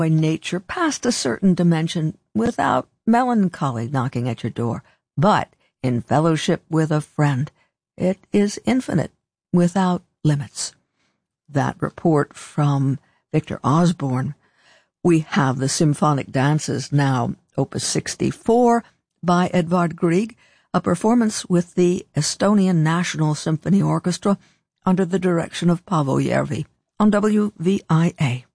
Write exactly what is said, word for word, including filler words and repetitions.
nature past a certain dimension without melancholy knocking at your door, but in fellowship with a friend, it is infinite without limits. That report from Victor Osborne. We have the Symphonic Dances now, Opus sixty-four by Edvard Grieg, a performance with the Estonian National Symphony Orchestra under the direction of Paavo Järvi on W V I A.